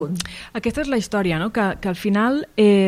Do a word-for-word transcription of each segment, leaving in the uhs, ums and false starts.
Aquesta és la història, no? que, que al final eh,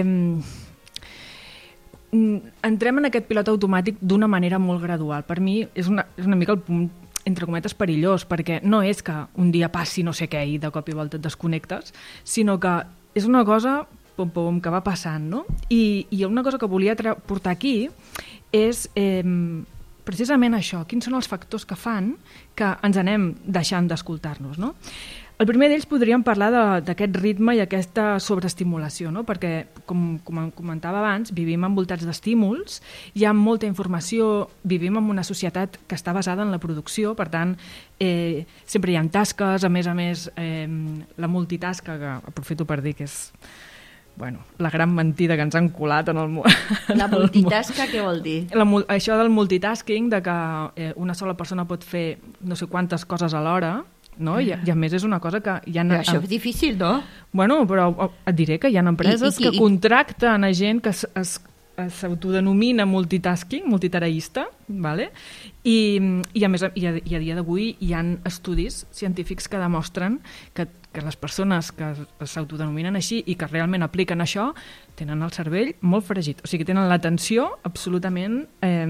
entrem en aquest pilot automàtic d'una manera molt gradual. Per mi és una, és una mica el punt, entre cometes, perillós, perquè no és que un dia passi no sé què i de cop i volta et desconnectes, sinó que és una cosa pom, pom, que va passant, no? I, i una cosa que volia portar aquí és eh, precisament això, quins són els factors que fan que ens anem deixant d'escoltar-nos, no? El primer d'ells podríem parlar d'aquest ritme i aquesta sobreestimulació, no? Perquè, com, com comentava abans, vivim envoltats d'estímuls, hi ha molta informació, vivim en una societat que està basada en la producció, per tant, eh, sempre hi ha tasques, a més a més, eh, la multitasca, que aprofito per dir que és bueno, la gran mentida que ens han colat en el món. La multitasca, què vol dir? La, això del multitasking, de que eh, una sola persona pot fer no sé quantes coses alhora, no? I, I a més és una cosa que hi ha... Però això és difícil, no? Bueno, però et diré que hi ha empreses I, i, que contracten a gent que s'autodenomina multitasking, multitareista, vale? I, i a més i a, i a dia d'avui hi ha estudis científics que demostren que, que les persones que s'autodenominen així i que realment apliquen això tenen el cervell molt fregit, o sigui, tenen l'atenció absolutament...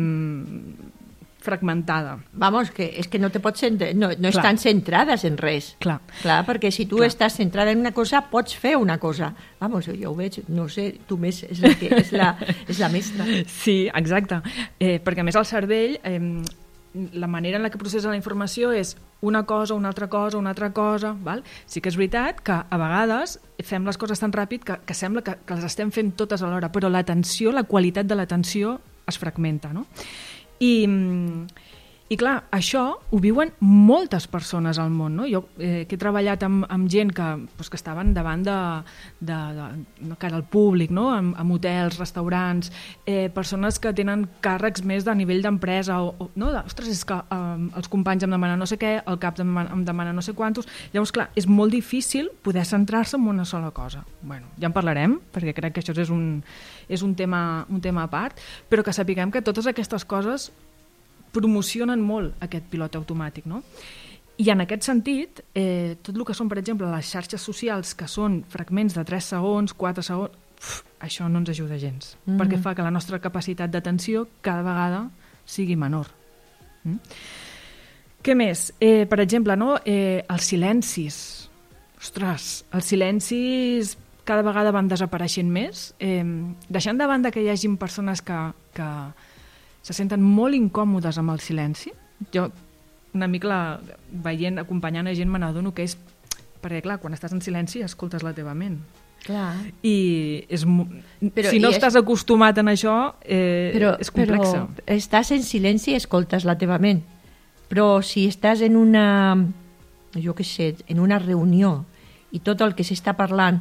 Eh, fragmentada. Vamos, que és que no te pots centrar, no, no estan centrades en res. Clar. Clar, perquè si tu Clar. estàs centrada en una cosa, pots fer una cosa. Vamos, jo ho veig, no sé, tu més és la, que, és la, és la mestra. Sí, exacte. Eh, perquè a més el cervell, eh, la manera en la que processa la informació és una cosa, una altra cosa, una altra cosa, val? Sí que és veritat que a vegades fem les coses tan ràpid que, que sembla que, que les estem fent totes alhora, però l'atenció, la qualitat de l'atenció es fragmenta, no? I, i clar, això ho viuen moltes persones al món, no? Jo eh, que he treballat amb, amb gent que, doncs, que estaven davant de, de, de, de cara al públic, no? Amb, amb hotels, restaurants, eh, persones que tenen càrrecs més de nivell d'empresa, o, o, no? Ostres, és que eh, els companys em demanen no sé què, el cap em, em demana no sé quantos, llavors clar, és molt difícil poder centrar-se en una sola cosa. Bueno, ja en parlarem, perquè crec que això és un, és un tema, un tema a part, però que sapiguem que totes aquestes coses promocionen molt aquest pilot automàtic, no? I en aquest sentit, eh, tot el que són, per exemple, les xarxes socials, que són fragments de tres segons, quatre segons, uf, això no ens ajuda gens, mm-hmm. perquè fa que la nostra capacitat d'atenció cada vegada sigui menor. Mm? Què més? Eh, per exemple, no? eh, els silencis. Ostres, els silencis cada vegada van desapareixent més, eh, deixant de banda que hi hagin persones que... que se senten molt incòmodes amb el silenci. Jo, una mica la, veient, acompanyant a gent, me n'adono que és... Perquè, clar, quan estàs en silenci escoltes la teva ment. Clar. I és, però, si no estàs és... acostumat en això, eh, però, és complexa. Però estàs en silenci i escoltes la teva ment. Però si estàs en una... jo què sé, en una reunió i tot el que s'està parlant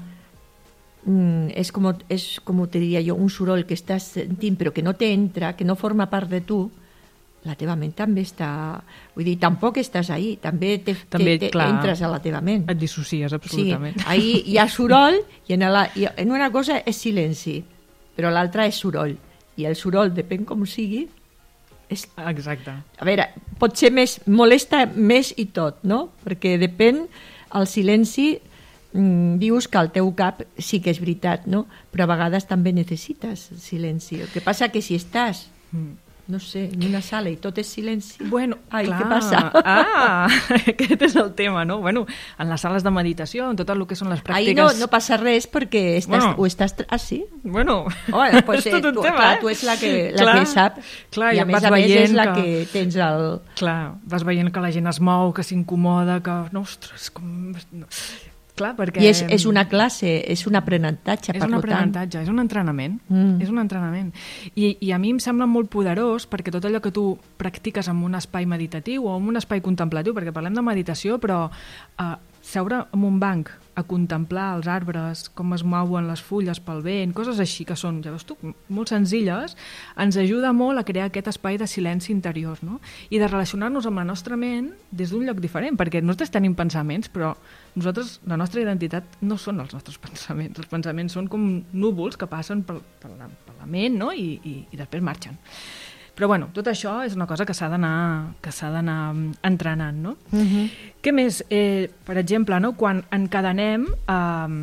Mm, és, com, és com te diria jo, un soroll que estàs sentint però que no t'entra, que no forma part de tu, la teva ment també està... Vull dir, tampoc estàs ahí, també, te, també te, te clar, entres a la teva ment. Et dissocies absolutament. Sí, ahí hi ha soroll i en, la, i en una cosa és silenci, però l'altra és soroll. I el soroll, depèn com sigui, és... Exacte. A veure, pot ser més... molesta més i tot, no? Perquè depèn, el silenci... dius que al teu cap sí que és veritat, no? Però a vegades també necessites silenci. El que passa que si estàs, no sé, en una sala i tot és silenci... Bueno, ai, clar. Què passa? Ah, aquest és el tema, no? Bueno, en les sales de meditació, en tot el que són les pràctiques... Ai, no, no passa res perquè estàs... Bueno. O estàs... Ah, sí? Bueno, oh, pues, és tot un tu, tema, clar, eh? tu ets la que, la clar, que sap. Clar, i a més a més és la que... que tens el... Clar, vas veient que la gent es mou, que s'incomoda, que... No, ostres, com... Clar, perquè... I és, és una classe, és un aprenentatge, és per un tant. aprenentatge, és un entrenament, mm. és un entrenament. I, I a mi em sembla molt poderós perquè tot allò que tu practiques en un espai meditatiu o en un espai contemplatiu, perquè parlem de meditació, però eh, seure en un banc a contemplar els arbres, com es mouen les fulles pel vent, coses així que són, ja veus tu, molt senzilles, ens ajuda molt a crear aquest espai de silenci interior, no? I de relacionar-nos amb la nostra ment des d'un lloc diferent, perquè nosaltres tenim pensaments, però nosaltres, la nostra identitat no són els nostres pensaments. Els pensaments són com núvols que passen per, per, la, per la ment, no? I, i, i després marxen. Però bueno, tot això és una cosa que s'ha d'anar que s'ha d'anar entrenant, no? Uh-huh. Què més? Eh, per exemple, no? Quan encadenem... Eh,